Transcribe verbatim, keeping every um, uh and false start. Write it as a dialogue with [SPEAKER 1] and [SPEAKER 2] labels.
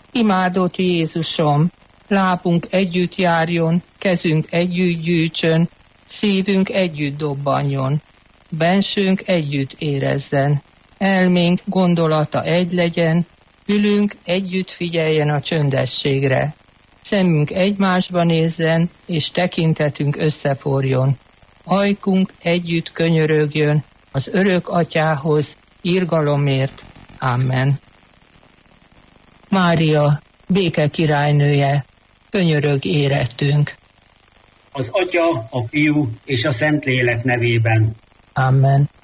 [SPEAKER 1] Imádott Jézusom, lábunk együtt járjon, kezünk együtt gyűjtsön, szívünk együtt dobbanjon, bensőnk együtt érezzen, elménk gondolata egy legyen, fülünk együtt figyeljen a csöndességre, szemünk egymásba nézzen, és tekintetünk összeforjon, ajkunk együtt könyörögjön az örök atyához, irgalomért. Amen. Mária, béke királynője, könyörög érettünk.
[SPEAKER 2] Az Atya, a Fiú és a Szentlélek nevében.
[SPEAKER 1] Amen.